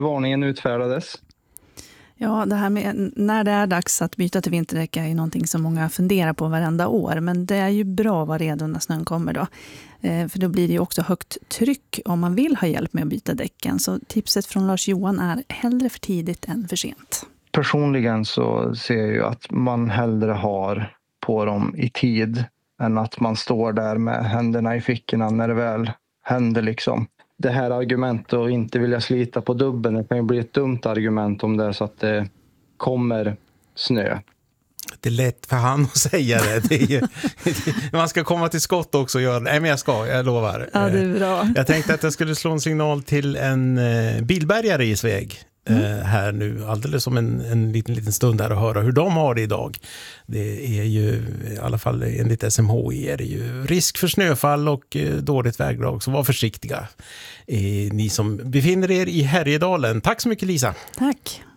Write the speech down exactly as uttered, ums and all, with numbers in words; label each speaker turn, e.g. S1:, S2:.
S1: varningen utfärdades.
S2: Ja, det här med när det är dags att byta till vinterdäck är ju någonting som många funderar på varenda år. Men det är ju bra att vara redo när snön kommer då. Eh, för då blir det ju också högt tryck om man vill ha hjälp med att byta däcken. Så tipset från Lars-Johan är hellre för tidigt än för sent.
S1: Personligen så ser jag ju att man hellre har på dem i tid än att man står där med händerna i fickorna när det väl händer liksom. Det här argumentet att inte vilja slita på dubben, det kan ju bli ett dumt argument om det är så att det kommer snö.
S3: Det är lätt för han att säga det. Det är ju, man ska komma till skott också och göra det. Nej, men jag ska, jag lovar.
S2: Ja, det är bra.
S3: Jag tänkte att jag skulle slå en signal till en bilbärgare i Sveg. Mm. Här nu, alldeles som en, en liten, liten stund här och höra hur de har det idag. Det är ju, i alla fall enligt S M H I, är det ju risk för snöfall och eh, dåligt väglag, så var försiktiga. Eh, ni som befinner er i Härjedalen. Tack så mycket, Lisa.
S2: Tack.